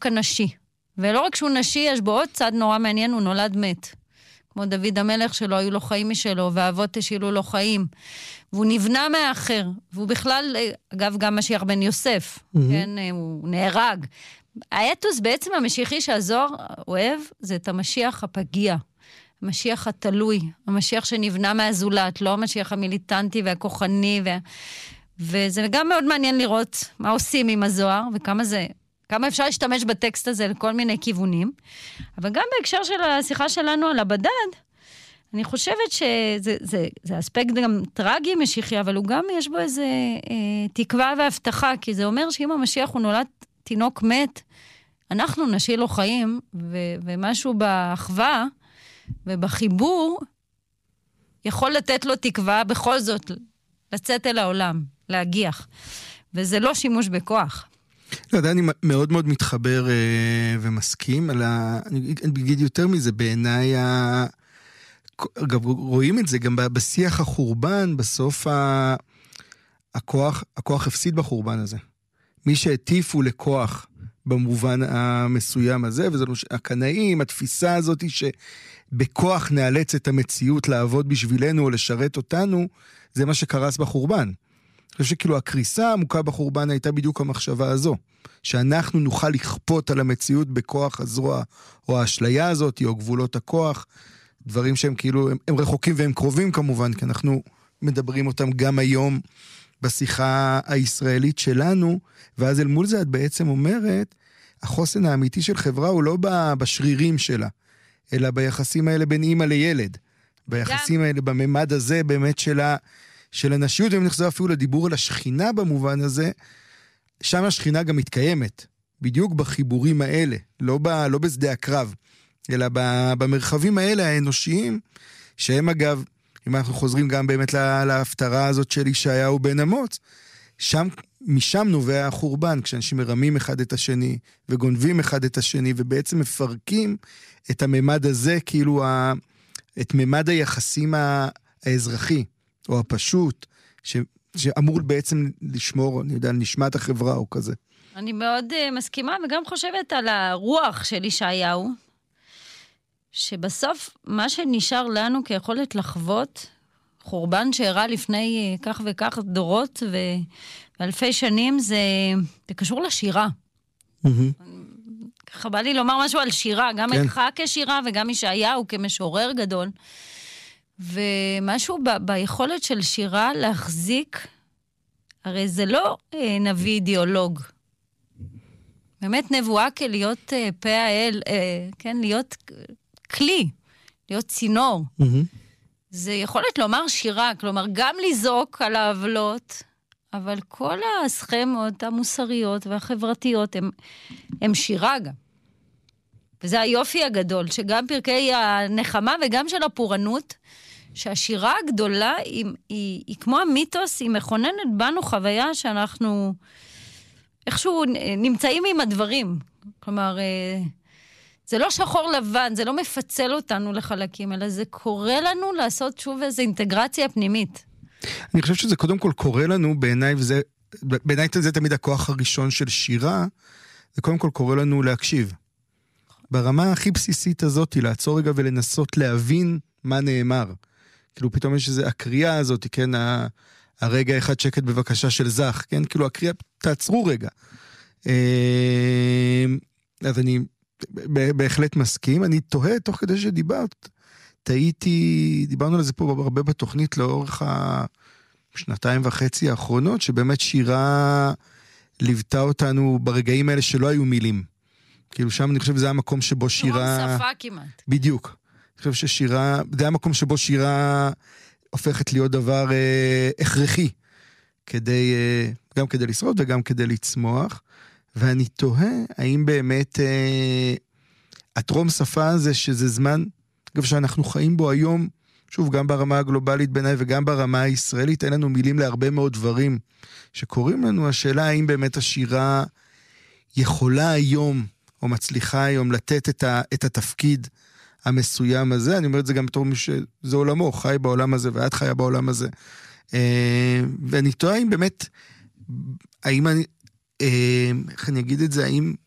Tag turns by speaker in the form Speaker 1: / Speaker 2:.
Speaker 1: דווקא נשי. ולא רק שהוא נשי, יש בו עוד צד נורא מעניין, הוא נולד מת. כמו דוד המלך שלו, היו לו חיים משלו, והאבות השאילו לו חיים. והוא נבנה מהאחר. והוא בכלל, אגב, גם משיח בן יוסף, כן, הוא נהרג. האתוס בעצם המשיחי שהזוהר אוהב, זה את המשיח הפגיע. המשיח התלוי, המשיח שנבנה מהזולת, לא המשיח המיליטנטי והכוחני, וזה גם מאוד מעניין לראות מה עושים עם הזוהר, כמה אפשר להשתמש בטקסט הזה לכל מיני כיוונים, אבל גם בהקשר של השיחה שלנו על הבדד, אני חושבת שזה אספקט גם טרגי משיחי, אבל הוא גם יש בו איזה תקווה והבטחה, כי זה אומר שאם המשיח הוא נולד תינוק מת, אנחנו נשאיר לו חיים, ומשהו באחווה ובחיבור יכול לתת לו תקווה בכל זאת לצאת אל העולם, להגיח. וזה לא שימוש בכוח.
Speaker 2: לא יודע, אני מאוד מאוד מתחבר ומסכים אני אגיד יותר מזה, בעיניי אגב, רואים את זה גם בשיח החורבן, בסוף הכוח הפסיד בחורבן הזה. מי שהטיפו לכוח במובן המסוים הזה, וזה הקנאים, התפיסה הזאת שבכוח נאלץ את המציאות לעבוד בשבילנו או לשרת אותנו, זה מה שקרס בחורבן. אני חושב שכאילו הקריסה העמוקה בחורבן הייתה בדיוק המחשבה הזו, שאנחנו נוכל לכפות על המציאות בכוח הזרוע, או האשליה הזאת, או גבולות הכוח, דברים שהם כאילו, הם רחוקים והם קרובים כמובן, כי אנחנו מדברים אותם גם היום בשיחה הישראלית שלנו, ואז אל מול זה את בעצם אומרת, החוסן האמיתי של חברה הוא לא בשרירים שלה, אלא ביחסים האלה בין אמא לילד, ביחסים האלה, בממד הזה באמת של הנשיות, אם נחזור אפילו לדיבור על השכינה במובן הזה, שם השכינה גם מתקיימת, בדיוק בחיבורים האלה, לא בשדה הקרב, אלא במרחבים האלה האנושיים, שהם אגב, אם אנחנו חוזרים גם באמת להפטרה הזאת של ישעיהו בן אמוץ, משם נובע החורבן, כשאנשים מרמים אחד את השני, וגונבים אחד את השני, ובעצם מפרקים את הממד הזה, כאילו את ממד היחסים האזרחי, או הפשוט, שאמור בעצם לשמור, אני יודע, על נשמת החברה או כזה.
Speaker 1: אני מאוד מסכימה, וגם חושבת על הרוח של ישעיהו, שבסוף מה שנשאר לנו כיכולת לחוות, חורבן שאירע לפני כך וכך דורות ואלפי שנים, זה קשור לשירה. ככה בא לי לומר משהו על שירה, גם איתך כשירה וגם ישעיהו כמשורר גדול. ומשהו ביכולת של שירה להחזיק, הרי זה לא נביא אידיאולוג. באמת נבואה כלהיות פה האל, כן, להיות כלי, להיות צינור. זה יכולת לומר שירה, כלומר גם לזעוק על העוולות, אבל כל הסכמות המוסריות והחברתיות הם שירה גם. וזה היופי הגדול, שגם פרקי הנחמה וגם של הפורענות, שהשירה הגדולה היא כמו המיתוס, היא מכוננת בנו חוויה שאנחנו איכשהו נמצאים עם הדברים. כלומר, זה לא שחור לבן, זה לא מפצל אותנו לחלקים, אלא זה קורה לנו לעשות שוב איזו אינטגרציה פנימית.
Speaker 2: אני חושב שזה קודם כל קורה לנו, בעיניי זה תמיד הכוח הראשון של שירה, זה קודם כל קורה לנו להקשיב. ברמה הכי בסיסית הזאת, לעצור רגע ולנסות להבין מה נאמר. כאילו פתאום יש איזו הקריאה הזאת, כן, הרגע אחד שקט בבקשה של זך, כן, כאילו הקריאה, תעצרו רגע. אז אני בהחלט מסכים, אני תוהה תוך כדי שדיברת, דיברנו על זה פה הרבה בתוכנית לאורך השנתיים וחצי האחרונות, שבאמת שירה ליוותה אותנו ברגעים האלה שלא היו מילים. כאילו שם אני חושב שזה המקום שבו שירה...
Speaker 1: לא שפה כמעט.
Speaker 2: בדיוק. אני חושב ששירה, זה המקום שבו שירה הופכת להיות דבר הכרחי, גם כדי לשרוד וגם כדי לצמוח, ואני תוהה האם באמת הטרום שפה הזה, שזה זמן, אגב שאנחנו חיים בו היום, שוב גם ברמה הגלובלית בעיניי וגם ברמה הישראלית, אין לנו מילים להרבה מאוד דברים שקוראים לנו, השאלה האם באמת השירה יכולה היום, או מצליחה היום לתת את התפקיד המסוים הזה, אני אומר את זה גם בתור מי שזה עולמו, חי בעולם הזה, ואת חיה בעולם הזה, ואני תוהה אם באמת, האם איך אני אגיד את זה, האם